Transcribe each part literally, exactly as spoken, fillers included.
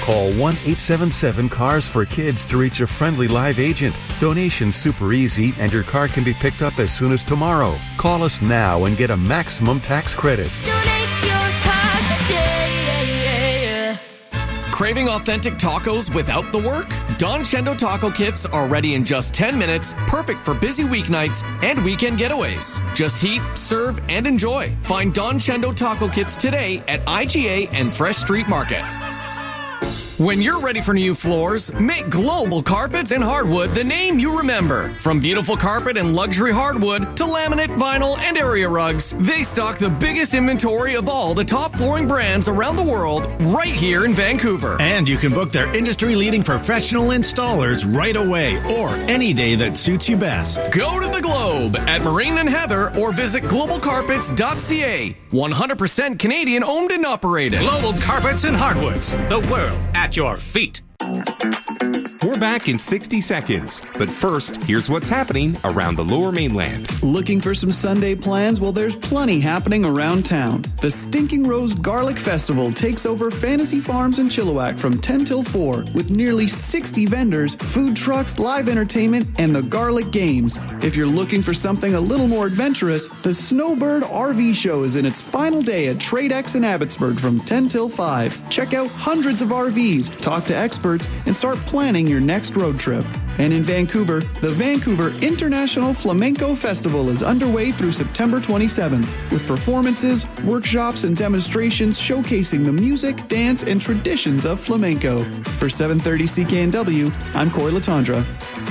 Call one eight seven seven cars for kids to reach a friendly live agent. Donation's super easy and your car can be picked up as soon as tomorrow. Call us now and get a maximum tax credit. Donate your car today. Craving authentic tacos without the work? Don Chendo Taco Kits are ready in just ten minutes, perfect for busy weeknights and weekend getaways. Just heat, serve, and enjoy. Find Don Chendo Taco Kits today at I G A and Fresh Street Market. When you're ready for new floors, make Global Carpets and Hardwood the name you remember. From beautiful carpet and luxury hardwood to laminate, vinyl, and area rugs, they stock the biggest inventory of all the top flooring brands around the world right here in Vancouver. And you can book their industry-leading professional installers right away or any day that suits you best. Go to the Globe at Marine and Heather or visit global carpets dot c a. one hundred percent Canadian owned and operated. Global Carpets and Hardwoods, the world at your feet. We're back in sixty seconds. But first, here's what's happening around the Lower Mainland. Looking for some Sunday plans? Well, there's plenty happening around town. The Stinking Rose Garlic Festival takes over Fantasy Farms in Chilliwack from ten till four with nearly sixty vendors, food trucks, live entertainment, and the Garlic Games. If you're looking for something a little more adventurous, the Snowbird R V Show is in its final day at TradeX in Abbotsford from ten till five. Check out hundreds of R Vs, talk to experts, and start planning your next road trip. And in Vancouver, the Vancouver International Flamenco Festival is underway through September twenty-seventh with performances, workshops, and demonstrations showcasing the music, dance, and traditions of flamenco. For seven thirty C K N W, I'm Corey Latondra.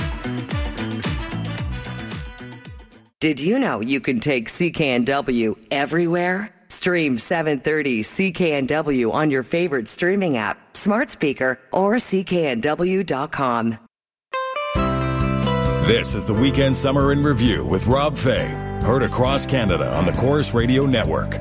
Did you know you can take C K N W everywhere? Stream seven thirty C K N W on your favorite streaming app, smart speaker, or C K N W dot com. This is the Weekend Summer in Review with Rob Fay. Heard across Canada on the Chorus Radio Network.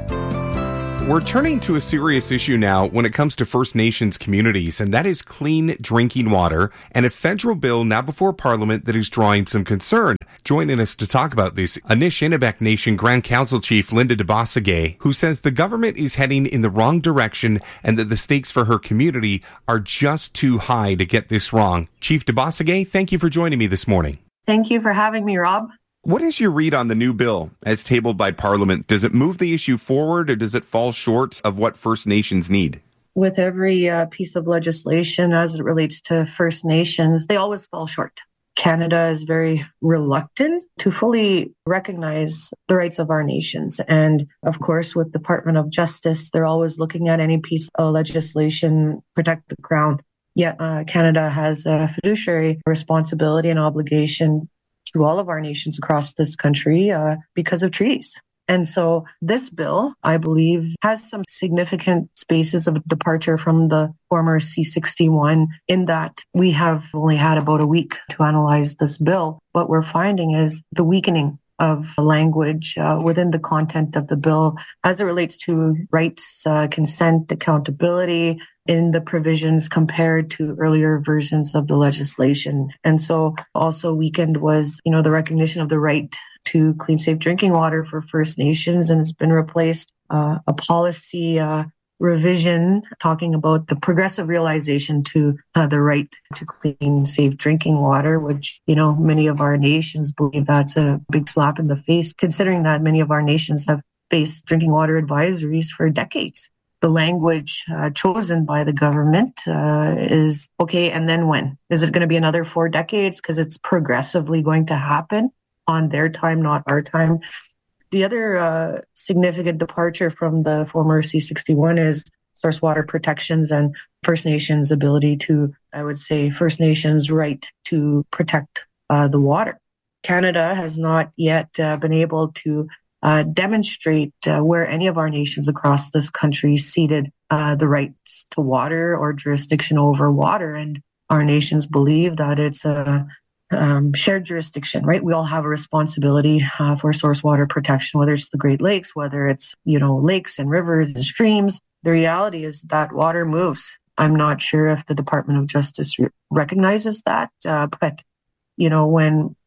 We're turning to a serious issue now when it comes to First Nations communities, and that is clean drinking water, and a federal bill now before Parliament that is drawing some concern. Joining us to talk about this, Anishinaabe Nation Grand Council Chief Linda DeBossegay, who says the government is heading in the wrong direction and that the stakes for her community are just too high to get this wrong. Chief DeBossegay, thank you for joining me this morning. Thank you for having me, Rob. What is your read on the new bill as tabled by Parliament? Does it move the issue forward or does it fall short of what First Nations need? With every uh, piece of legislation as it relates to First Nations, they always fall short. Canada is very reluctant to fully recognize the rights of our nations. And of course, with the Department of Justice, they're always looking at any piece of legislation to protect the Crown. Yet uh, Canada has a fiduciary responsibility and obligation to all of our nations across this country uh, because of treaties. And so this bill, I believe, has some significant spaces of departure from the former C sixty-one in that we have only had about a week to analyze this bill. What we're finding is the weakening of language uh, within the content of the bill as it relates to rights, uh, consent, accountability in the provisions compared to earlier versions of the legislation. And so also weakened was, you know, the recognition of the right to clean, safe drinking water for First Nations, and it's been replaced uh, a policy uh, revision talking about the progressive realization to uh, the right to clean, safe drinking water, which, you know, many of our nations believe that's a big slap in the face, considering that many of our nations have faced drinking water advisories for decades. The language uh, chosen by the government uh, is, okay, and then when? Is it going to be another four decades? Because it's progressively going to happen on their time, not our time. The other uh, significant departure from the former C sixty-one is source water protections and First Nations ability to, I would say, First Nations right to protect uh, the water. Canada has not yet uh, been able to uh, demonstrate uh, where any of our nations across this country ceded uh, the rights to water or jurisdiction over water. And our nations believe that it's a Um, shared jurisdiction, right? We all have a responsibility uh, for source water protection, whether it's the Great Lakes, whether it's, you know, lakes and rivers and streams. The reality is that water moves. I'm not sure if the Department of Justice re- recognizes that, uh, but, you know, when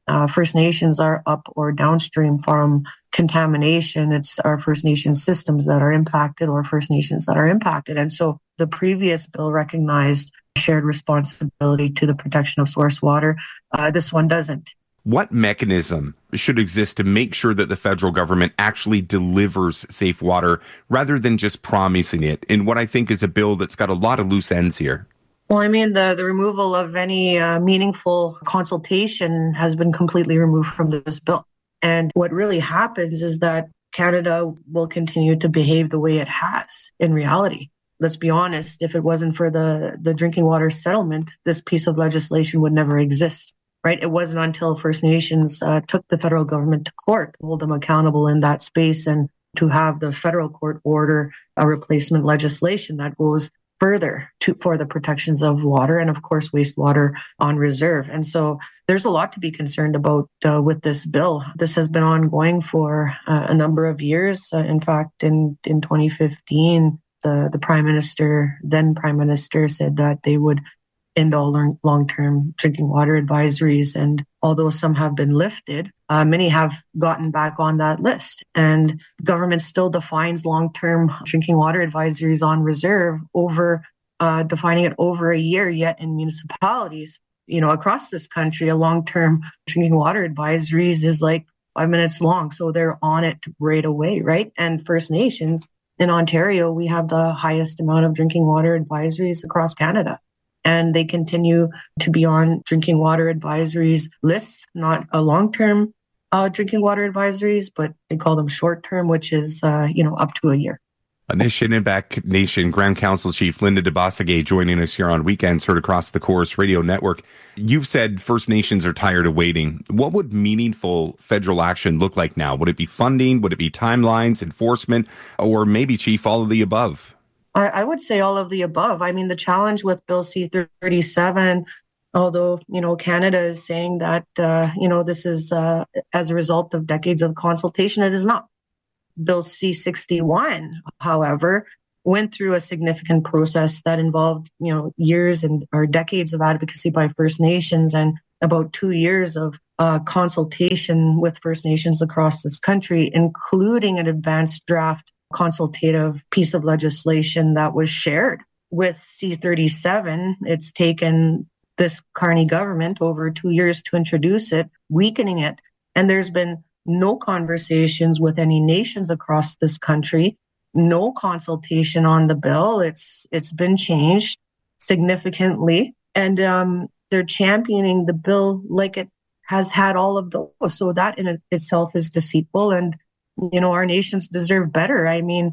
uh, First Nations are up or downstream from contamination. It's our First Nations systems that are impacted or First Nations that are impacted. And so the previous bill recognized shared responsibility to the protection of source water. Uh, this one doesn't. What mechanism should exist to make sure that the federal government actually delivers safe water rather than just promising it in what I think is a bill that's got a lot of loose ends here? Well, I mean, the, the removal of any uh, meaningful consultation has been completely removed from this bill. And what really happens is that Canada will continue to behave the way it has in reality. Let's be honest, if it wasn't for the, the drinking water settlement, this piece of legislation would never exist. Right? It wasn't until First Nations uh, took the federal government to court to hold them accountable in that space and to have the federal court order a replacement legislation that goes further to, for the protections of water and, of course, wastewater on reserve. And so there's a lot to be concerned about uh, with this bill. This has been ongoing for uh, a number of years. Uh, in fact, in, in twenty fifteen, the, the Prime Minister, then Prime Minister, said that they would end all long-term drinking water advisories. And although some have been lifted, uh, many have gotten back on that list. And government still defines long-term drinking water advisories on reserve over uh, defining it over a year. Yet in municipalities, you know, across this country, a long-term drinking water advisories is like five minutes long. So they're on it right away, right? And First Nations in Ontario, we have the highest amount of drinking water advisories across Canada. And they continue to be on drinking water advisories lists, not a long-term uh, drinking water advisories, but they call them short-term, which is, uh, you know, up to a year. Anishinaabe Nation Grand Council Chief Linda DeBossigay joining us here on Weekends, heard across the Chorus Radio Network. You've said First Nations are tired of waiting. What would meaningful federal action look like now? Would it be funding? Would it be timelines, enforcement, or maybe, Chief, all of the above? I would say all of the above. I mean, the challenge with Bill C thirty-seven, although, you know, Canada is saying that, uh, you know, this is uh, as a result of decades of consultation, it is not. Bill C sixty-one, however, went through a significant process that involved, you know, years and or decades of advocacy by First Nations and about two years of uh, consultation with First Nations across this country, including an advanced draft consultative piece of legislation that was shared with C thirty-seven. It's taken this Carney government over two years to introduce it, weakening it. And there's been no conversations with any nations across this country, no consultation on the bill. It's it's been changed significantly. And um, they're championing the bill like it has had all of those. So that in itself is deceitful. And you know, our nations deserve better. I mean,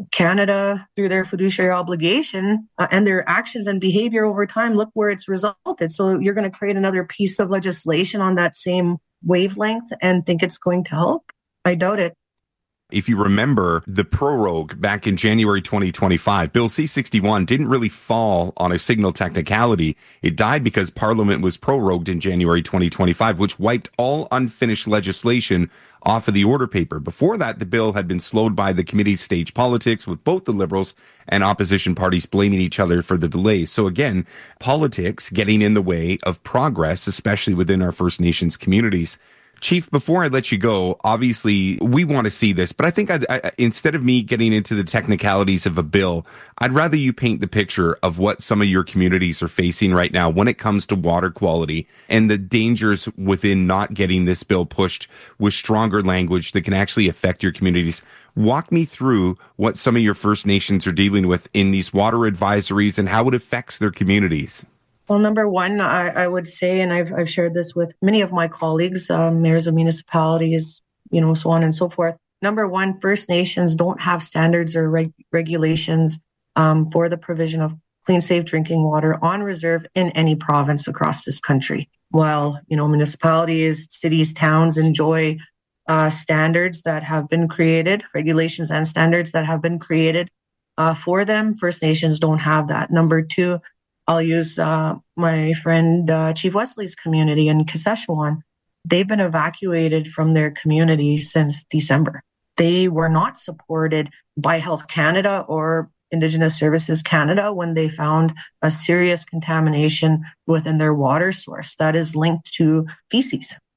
Canada, through their fiduciary obligation uh, and their actions and behavior over time, look where it's resulted. So you're going to create another piece of legislation on that same wavelength and think it's going to help? I doubt it. If you remember the prorogue back in January twenty twenty-five, Bill C sixty-one didn't really fall on a signal technicality. It died because Parliament was prorogued in January twenty twenty-five, which wiped all unfinished legislation off of the order paper. Before that, the bill had been slowed by the committee stage politics, with both the Liberals and opposition parties blaming each other for the delays. So again, politics getting in the way of progress, especially within our First Nations communities. Chief, before I let you go, obviously we want to see this, but I think I'd, I, instead of me getting into the technicalities of a bill, I'd rather you paint the picture of what some of your communities are facing right now when it comes to water quality and the dangers within not getting this bill pushed with stronger language that can actually affect your communities. Walk me through what some of your First Nations are dealing with in these water advisories and how it affects their communities. Well, number one, I, I would say, and I've, I've shared this with many of my colleagues, um, mayors of municipalities, you know, so on and so forth. Number one, First Nations don't have standards or reg- regulations um, for the provision of clean, safe drinking water on reserve in any province across this country. While, you know, municipalities, cities, towns enjoy uh, standards that have been created, regulations and standards that have been created uh, for them, First Nations don't have that. Number two, I'll use uh, my friend uh, Chief Wesley's community in Saskatchewan. They've been evacuated from their community since December. They were not supported by Health Canada or Indigenous Services Canada when they found a serious contamination within their water source that is linked to feces.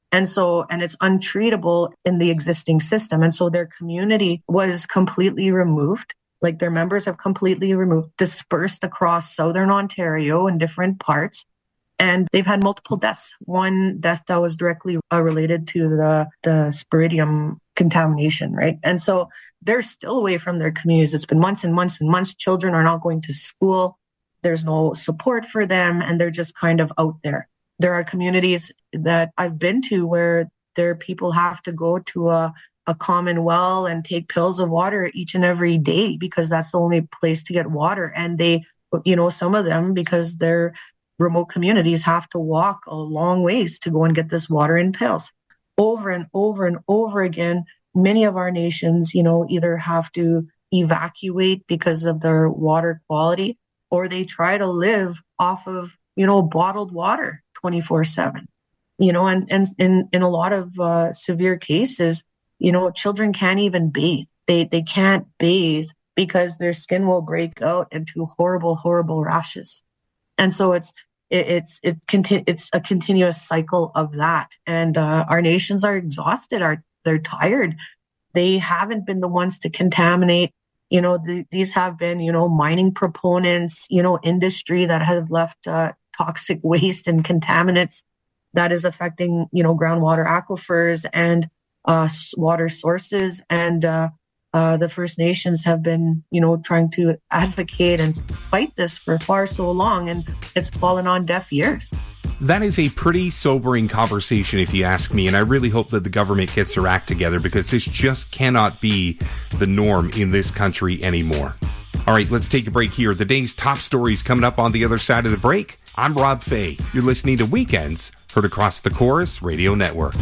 And so, and it's untreatable in the existing system. And so their community was completely removed. Like their members have completely removed, dispersed across Southern Ontario in different parts. And they've had multiple deaths. One death that was directly uh, related to the, the spiridium contamination, right? And so they're still away from their communities. It's been months and months and months. Children are not going to school. There's no support for them, and they're just kind of out there. There are communities that I've been to where their people have to go to a, a common well and take pills of water each and every day because that's the only place to get water. And they, you know, some of them, because they're remote communities, have to walk a long ways to go and get this water in pails. Over and over and over again, many of our nations, you know, either have to evacuate because of their water quality, or they try to live off of, you know, bottled water twenty-four seven. You know, and, and in, in a lot of uh, severe cases, you know, children can't even bathe. They they can't bathe because their skin will break out into horrible, horrible rashes. And so it's it, it's it conti- it's a continuous cycle of that. And uh, our nations are exhausted. Are they're tired. They haven't been the ones to contaminate. You know, the, these have been, you know, mining proponents, you know, industry that have left uh, toxic waste and contaminants that is affecting, you know, groundwater aquifers and uh, water sources. And uh, uh, the First Nations have been, you know, trying to advocate and fight this for far so long, and it's fallen on deaf ears. That is a pretty sobering conversation, if you ask me, and I really hope that the government gets their act together, because this just cannot be the norm in this country anymore. All right, let's take a break here. The day's top stories coming up on the other side of the break. I'm Rob Fay. You're listening to Weekends, heard across the Chorus Radio Network.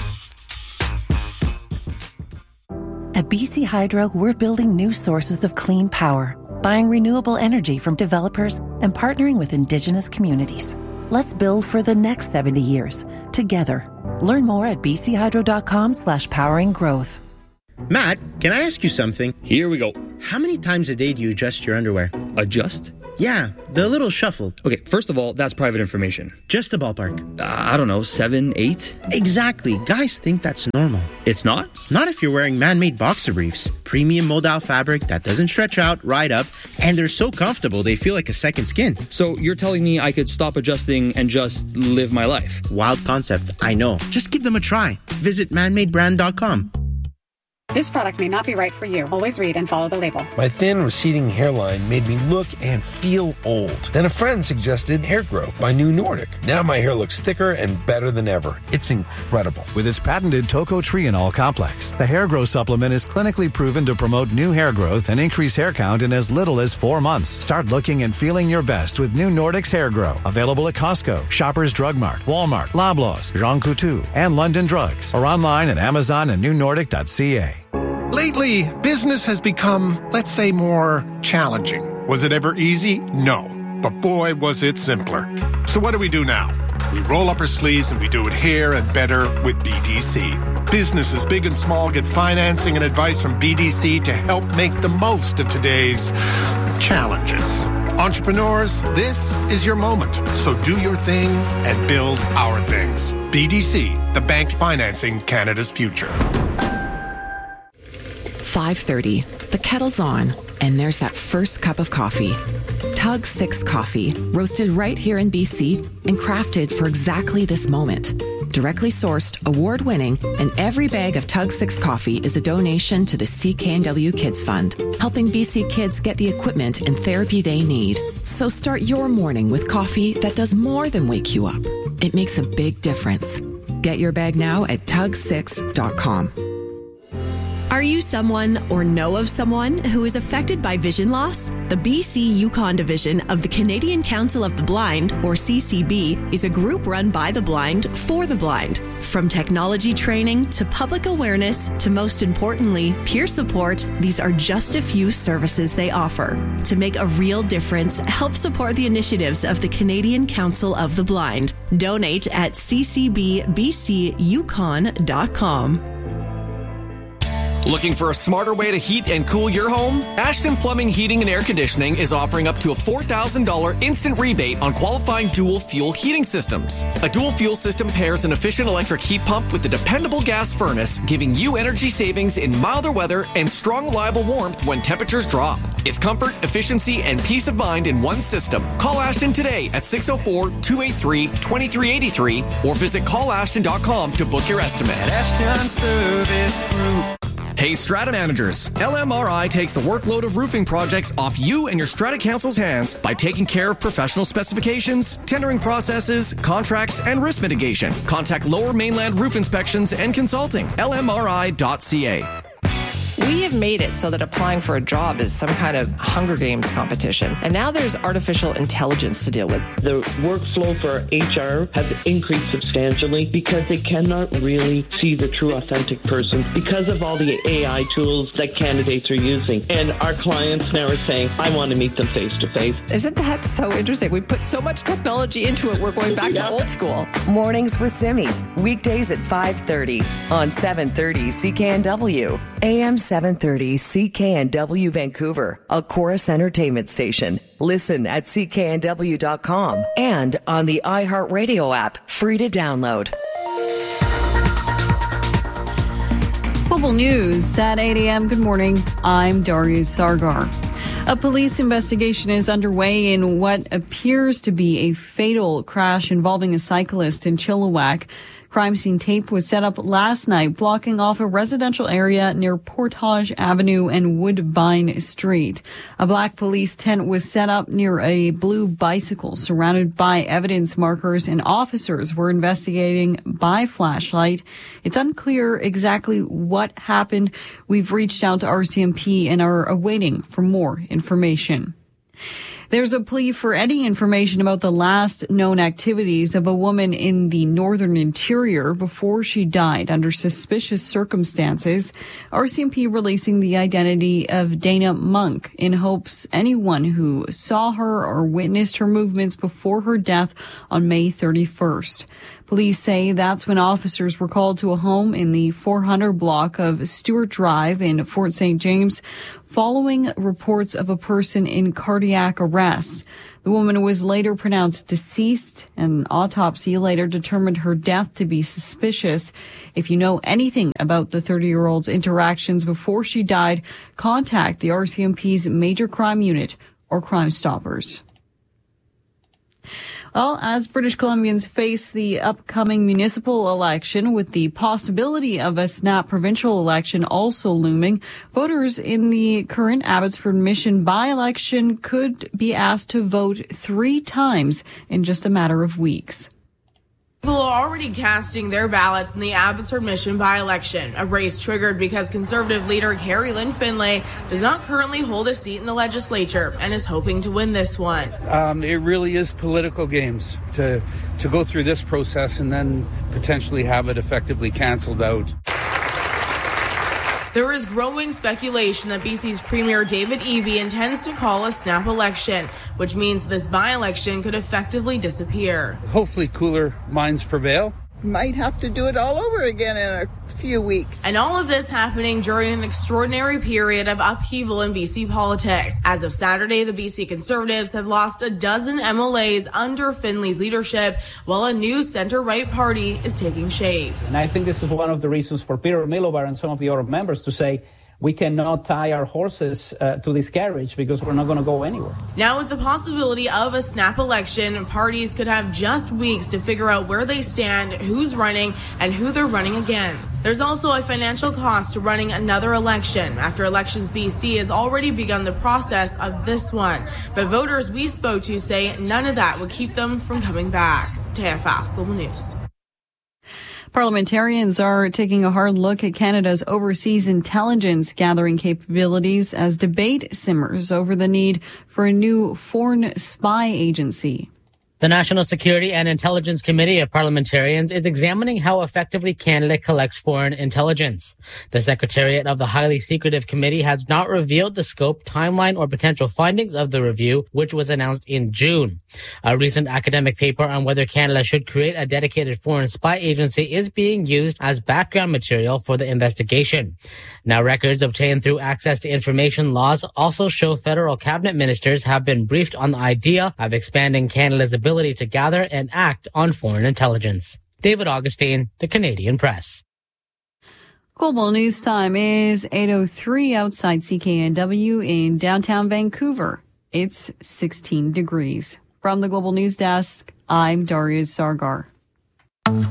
At B C Hydro, we're building new sources of clean power, buying renewable energy from developers, and partnering with Indigenous communities. Let's build for the next seventy years, together. Learn more at bchydro.com slash powering growth. Matt, can I ask you something? Here we go. How many times a day do you adjust your underwear? Adjust? Yeah, the little shuffle. Okay, first of all, that's private information. Just a ballpark. Uh, I don't know, seven, eight? Exactly. Guys think that's normal. It's not? Not if you're wearing man-made boxer briefs. Premium modal fabric that doesn't stretch out, ride up, and they're so comfortable they feel like a second skin. So you're telling me I could stop adjusting and just live my life? Wild concept, I know. Just give them a try. Visit man made brand dot com. This product may not be right for you. Always read and follow the label. My thin, receding hairline made me look and feel old. Then a friend suggested Hair Grow by New Nordic. Now my hair looks thicker and better than ever. It's incredible. With its patented tocotrienol complex, the Hair Grow supplement is clinically proven to promote new hair growth and increase hair count in as little as four months. Start looking and feeling your best with New Nordic's Hair Grow. Available at Costco, Shoppers Drug Mart, Walmart, Loblaws, Jean Coutu, and London Drugs. Or online at Amazon and new nordic dot c a. Lately, business has become, let's say, more challenging. Was it ever easy? No. But boy, was it simpler. So what do we do now? We roll up our sleeves and we do it here and better with B D C. Businesses big and small get financing and advice from B D C to help make the most of today's challenges. Entrepreneurs, this is your moment. So do your thing and build our things. B D C, the bank financing Canada's future. five thirty. The kettle's on, and there's that first cup of coffee. Tug Six Coffee, roasted right here in B C and crafted for exactly this moment. Directly sourced, award-winning, and every bag of Tug Six Coffee is a donation to the C K N W Kids Fund, helping B C kids get the equipment and therapy they need. So start your morning with coffee that does more than wake you up. It makes a big difference. Get your bag now at tug six dot com. Are you someone or know of someone who is affected by vision loss? The B C Yukon division of the Canadian Council of the Blind, or C C B, is a group run by the blind for the blind. From technology training to public awareness to, most importantly, peer support, these are just a few services they offer. To make a real difference, help support the initiatives of the Canadian Council of the Blind. Donate at c c b b c yukon dot com. Looking for a smarter way to heat and cool your home? Ashton Plumbing, Heating and Air Conditioning is offering up to a four thousand dollars instant rebate on qualifying dual fuel heating systems. A dual fuel system pairs an efficient electric heat pump with a dependable gas furnace, giving you energy savings in milder weather and strong, reliable warmth when temperatures drop. It's comfort, efficiency, and peace of mind in one system. Call Ashton today at six oh four, two eight three, two three eight three or visit call ashton dot com to book your estimate. At Ashton Service Group. Hey, Strata managers, L M R I takes the workload of roofing projects off you and your Strata Council's hands by taking care of professional specifications, tendering processes, contracts, and risk mitigation. Contact Lower Mainland Roof Inspections and Consulting, L M R I dot C A. We have made it so that applying for a job is some kind of Hunger Games competition. And now there's artificial intelligence to deal with. The workflow for H R has increased substantially because they cannot really see the true authentic person because of all the A I tools that candidates are using. And our clients now are saying, I want to meet them face to face. Isn't that so interesting? We put so much technology into it, we're going back yeah. to old school. Mornings with Simi, weekdays at five thirty on seven thirty C K N W, A M seven thirty C K N W Vancouver, a Chorus Entertainment station. Listen at C K N W dot com and on the iHeartRadio app, free to download. Global News at eight a.m. Good morning. I'm Darius Sargar. A police investigation is underway in what appears to be a fatal crash involving a cyclist in Chilliwack. Crime scene tape was set up last night, blocking off a residential area near Portage Avenue and Woodbine Street. A black police tent was set up near a blue bicycle surrounded by evidence markers, and officers were investigating by flashlight. It's unclear exactly what happened. We've reached out to R C M P and are awaiting for more information. There's a plea for any information about the last known activities of a woman in the northern interior before she died under suspicious circumstances. R C M P releasing the identity of Dana Monk in hopes anyone who saw her or witnessed her movements before her death on May thirty-first. Police say that's when officers were called to a home in the four hundred block of Stewart Drive in Fort Saint James following reports of a person in cardiac arrest. The woman was later pronounced deceased. An autopsy later determined her death to be suspicious. If you know anything about the thirty-year-old's interactions before she died, contact the R C M P's Major Crime Unit or Crime Stoppers. Well, as British Columbians face the upcoming municipal election with the possibility of a snap provincial election also looming, voters in the current Abbotsford Mission by-election could be asked to vote three times in just a matter of weeks. People are already casting their ballots in the Abbotsford Mission by-election, a race triggered because Conservative leader Carrie Lynn Finlay does not currently hold a seat in the legislature and is hoping to win this one. Um, it really is political games to to go through this process and then potentially have it effectively canceled out. There is growing speculation that B C's Premier David Eby intends to call a snap election, which means this by-election could effectively disappear. Hopefully cooler minds prevail. Might have to do it all over again in a few weeks. And all of this happening during an extraordinary period of upheaval in B C politics. As of Saturday, the B C Conservatives have lost a dozen M L As under Finley's leadership, while a new centre-right party is taking shape. And I think this is one of the reasons for Peter Milovar and some of the other members to say, we cannot tie our horses uh, to this carriage because we're not going to go anywhere. Now, with the possibility of a snap election, parties could have just weeks to figure out where they stand, who's running, and who they're running again. There's also a financial cost to running another election. After Elections B C has already begun the process of this one. But voters we spoke to say none of that would keep them from coming back. Taya Fast, Global News. Parliamentarians are taking a hard look at Canada's overseas intelligence gathering capabilities as debate simmers over the need for a new foreign spy agency. The National Security and Intelligence Committee of Parliamentarians is examining how effectively Canada collects foreign intelligence. The Secretariat of the highly secretive committee has not revealed the scope, timeline, or potential findings of the review, which was announced in June. A recent academic paper on whether Canada should create a dedicated foreign spy agency is being used as background material for the investigation. Now, records obtained through access to information laws also show federal cabinet ministers have been briefed on the idea of expanding Canada's ability to gather and act on foreign intelligence. David Augustine, The Canadian Press. Global News Time is eight oh three outside C K N W in downtown Vancouver. It's sixteen degrees. From the Global News Desk, I'm Daria Sargar.